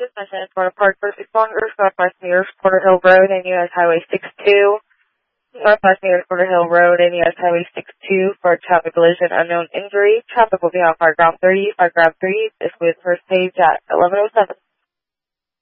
Mission Florida Park First Responders, Northwest New York, Porter Hill Road, and U.S. Highway 62. Northwest New York, Porter Hill Road, and U.S. Highway 62 for traffic collision, unknown injury. Traffic will be on Fire Ground 30. Fire Ground 3 is with first page at 11:07.